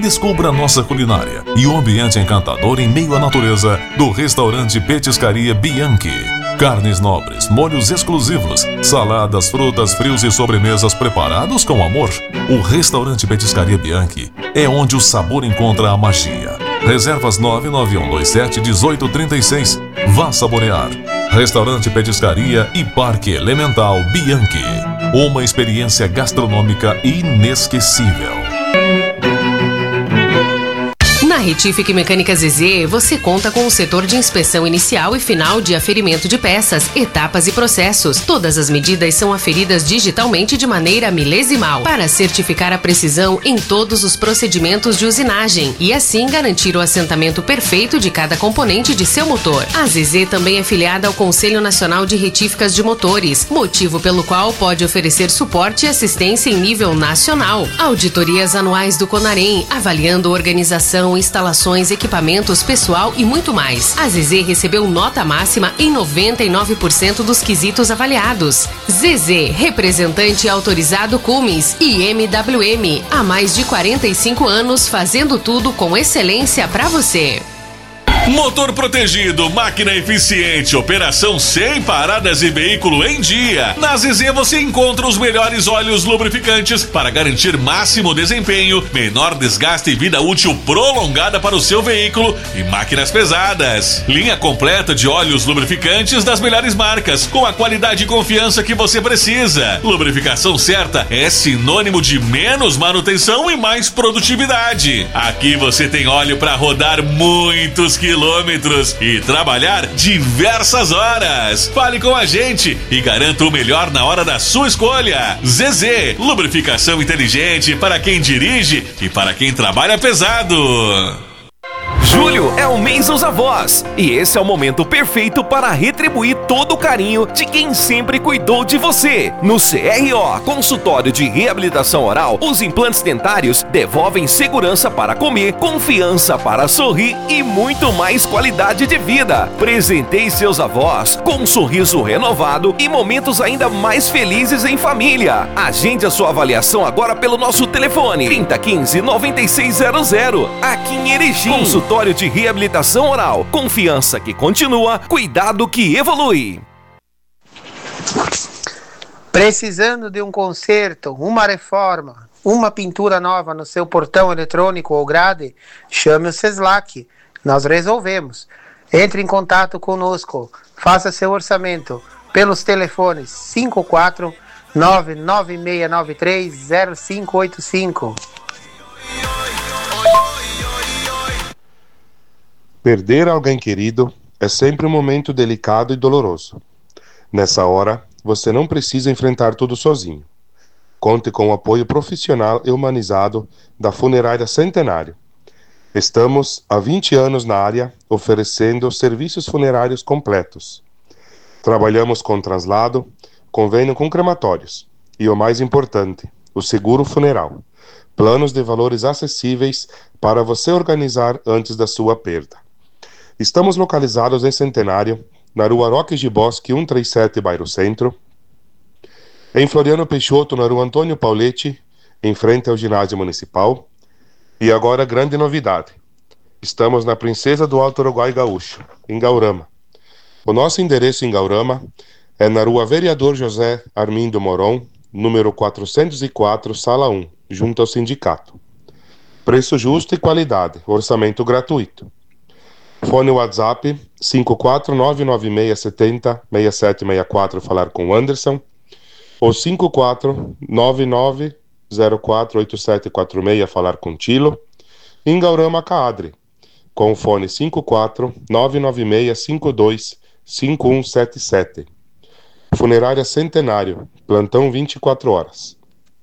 descubra nossa culinária e o ambiente encantador em meio à natureza do restaurante Petiscaria Bianchi. Carnes nobres, molhos exclusivos, saladas, frutas, frios e sobremesas preparados com amor. O restaurante Petiscaria Bianchi é onde o sabor encontra a magia. Reservas 99127-1836. Vá saborear. Restaurante Petiscaria e Parque Elemental Bianchi. Uma experiência gastronômica inesquecível. Na Retífica e Mecânica ZZ, você conta com o setor de inspeção inicial e final de aferimento de peças, etapas e processos. Todas as medidas são aferidas digitalmente de maneira milesimal para certificar a precisão em todos os procedimentos de usinagem e assim garantir o assentamento perfeito de cada componente de seu motor. A ZZ também é filiada ao Conselho Nacional de Retíficas de Motores, motivo pelo qual pode oferecer suporte e assistência em nível nacional. Auditorias anuais do Conarem, avaliando organização, instalações, equipamentos, pessoal e muito mais. A ZZ recebeu nota máxima em 99% dos quesitos avaliados. ZZ, representante autorizado Cummins e MWM, há mais de 45 anos fazendo tudo com excelência para você. Motor protegido, máquina eficiente, operação sem paradas e veículo em dia. Na ZZ você encontra os melhores óleos lubrificantes para garantir máximo desempenho, menor desgaste e vida útil prolongada para o seu veículo e máquinas pesadas. Linha completa de óleos lubrificantes das melhores marcas, com a qualidade e confiança que você precisa. Lubrificação certa é sinônimo de menos manutenção e mais produtividade. Aqui você tem óleo para rodar muitos quilômetros e trabalhar diversas horas. Fale com a gente e garanta o melhor na hora da sua escolha. ZZ, lubrificação inteligente para quem dirige e para quem trabalha pesado. Julho é o mês dos avós e esse é o momento perfeito para retribuir todo o carinho de quem sempre cuidou de você. No CRO, Consultório de Reabilitação Oral, os implantes dentários devolvem segurança para comer, confiança para sorrir e muito mais qualidade de vida. Presenteie seus avós com um sorriso renovado e momentos ainda mais felizes em família. Agende a sua avaliação agora pelo nosso telefone 3015-9600, aqui em Erechim. Consultório de Reabilitação Oral. Confiança que continua, cuidado que evolui. Precisando de um conserto, uma reforma, uma pintura nova no seu portão eletrônico ou grade? Chame o Seslac. Nós resolvemos. Entre em contato conosco. Faça seu orçamento pelos telefones 54 99693 0585. Perder alguém querido é sempre um momento delicado e doloroso. Nessa hora, você não precisa enfrentar tudo sozinho. Conte com o apoio profissional e humanizado da Funerária Centenário. Estamos há 20 anos na área, oferecendo serviços funerários completos. Trabalhamos com translado, convênio com crematórios e, o mais importante, o seguro funeral. Planos de valores acessíveis para você organizar antes da sua perda. Estamos localizados em Centenário, na Rua Roques de Bosque 137, bairro Centro. Em Floriano Peixoto, na Rua Antônio Pauletti, em frente ao ginásio municipal. E agora, grande novidade. Estamos na Princesa do Alto Uruguai Gaúcho, em Gaurama. O nosso endereço em Gaurama é na Rua Vereador José Armindo Moron, número 404, sala 1, junto ao sindicato. Preço justo e qualidade, orçamento gratuito. Fone WhatsApp 54996706764, falar com Anderson, ou 54990048746, falar com Tilo, em Gaurama Caadre, com o fone 54996525177. Funerária Centenário, plantão 24 horas.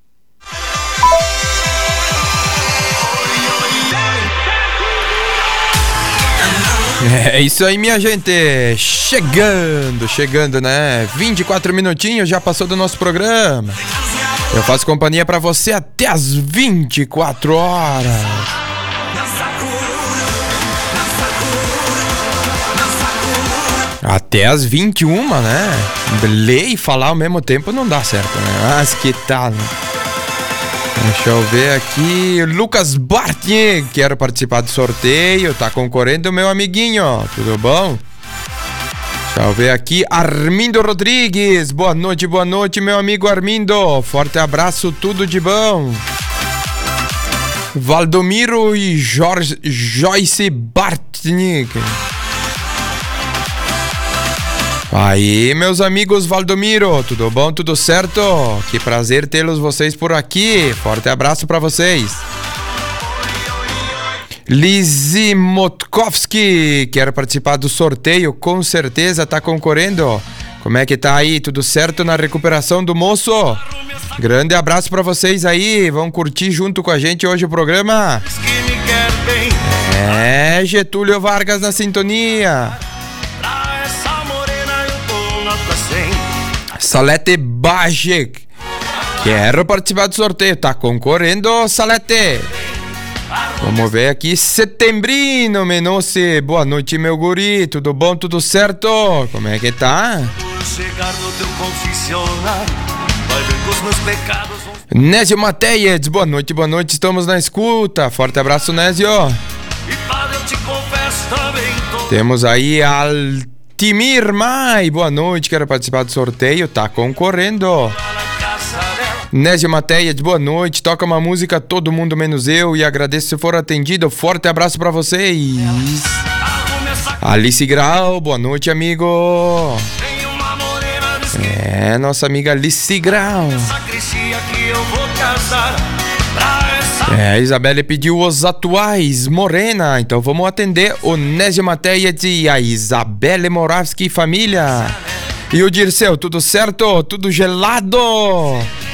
É isso aí, minha gente, chegando, né? 24 minutinhos já passou do nosso programa. Eu faço companhia pra você até as 24 horas. Até as 21, né? Ler e falar ao mesmo tempo não dá certo, né? Mas que tal, né? Deixa eu ver aqui. Lucas Bartni, quero participar do sorteio. Tá concorrendo, meu amiguinho. Tudo bom? Deixa eu ver aqui. Armindo Rodrigues. Boa noite, meu amigo Armindo. Forte abraço, tudo de bom. Valdomiro e Joyce Bartnik. Aí, meus amigos Valdomiro, tudo bom, tudo certo? Que prazer tê-los vocês por aqui. Forte abraço pra vocês. Lizzie Motkowski, quero participar do sorteio, com certeza tá concorrendo. Como é que tá aí? Tudo certo na recuperação do moço? Grande abraço pra vocês aí, vão curtir junto com a gente hoje o programa. Getúlio Vargas na sintonia. Salete Bajek, quero participar do sorteio, tá concorrendo, Salete? Vamos ver aqui, Setembrino Menossi, boa noite, meu guri, tudo bom, tudo certo? Como é que tá? Nésio Mateias, boa noite, estamos na escuta, forte abraço, Nésio. Temos aí Altimir Mai, boa noite, quero participar do sorteio, tá concorrendo. Nésio Mateias, boa noite, toca uma música Todo Mundo Menos Eu e agradeço se for atendido, forte abraço pra vocês. Alice Grau, boa noite, amigo. Nossa amiga Alice Grau. Isabelle pediu os atuais, Morena, então vamos atender o Nésio Mateias e a Isabelle Moravski família. E o Dirceu, tudo certo? Tudo gelado?